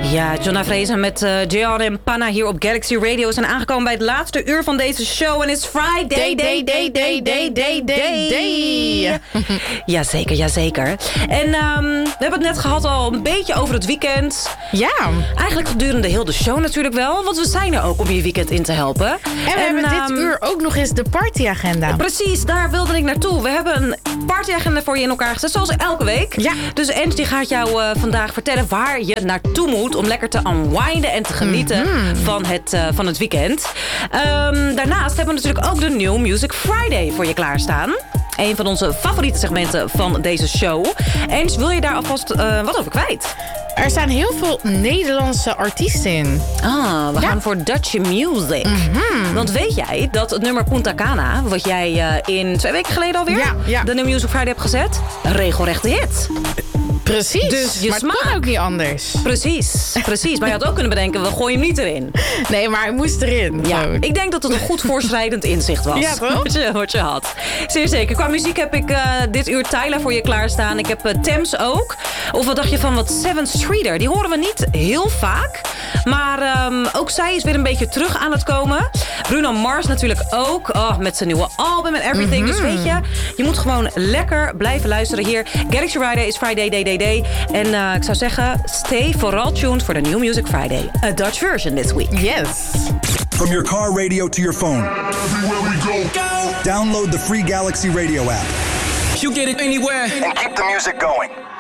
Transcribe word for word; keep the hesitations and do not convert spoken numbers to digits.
Ja, Jonna Vrezen met uh, Gian en Panna hier op Galaxy Radio. We zijn aangekomen bij het laatste uur van deze show. En het is Friday, day, day, day, day, day, day, day, day. Jazeker, jazeker. En um, we hebben het net gehad al een beetje over het weekend. Ja. Eigenlijk gedurende heel de show natuurlijk wel. Want we zijn er ook om je weekend in te helpen. En we en, hebben um, dit uur ook nog eens de partyagenda. Precies, daar wilde ik naartoe. We hebben een partyagenda voor je in elkaar gezet, zoals elke week. Ja. Dus Ange die gaat jou uh, vandaag vertellen waar je naartoe moet om lekker te unwinden en te genieten mm-hmm. van, het, uh, van het weekend. Um, daarnaast hebben we natuurlijk ook de New Music Friday voor je klaarstaan. Een van onze favoriete segmenten van deze show. Eens, wil je daar alvast uh, wat over kwijt? Er staan heel veel Nederlandse artiesten in. Ah, we ja. gaan voor Dutch music. Mm-hmm. Want weet jij dat het nummer Punta Cana, wat jij uh, in twee weken geleden alweer ja, ja. de New Music Friday hebt gezet, een regelrechte hit. Precies, dus je maar smaak. het kon ook niet anders. Precies, precies. Maar je had ook kunnen bedenken, we gooien hem niet erin. Nee, maar hij moest erin. Ja, ik denk dat het een goed voorschrijdend inzicht was. Ja, toch? Wat je, wat je had. Zeer zeker. Qua muziek heb ik uh, dit uur Tyla voor je klaarstaan. Ik heb uh, Thames ook. Of wat dacht je van wat Seven Streeter? Die horen we niet heel vaak. Maar um, ook zij is weer een beetje terug aan het komen. Bruno Mars natuurlijk ook. Oh, met zijn nieuwe album en everything. Mm-hmm. Dus weet je, je moet gewoon lekker blijven luisteren hier. Galaxy Friday is Friday, day, day, day. En uh, ik zou zeggen, stay vooral tuned voor de New Music Friday. A Dutch version this week. Yes. From your car radio to your phone. Everywhere we go. Go. Download the free Galaxy Radio app. You get it anywhere. And keep the music going.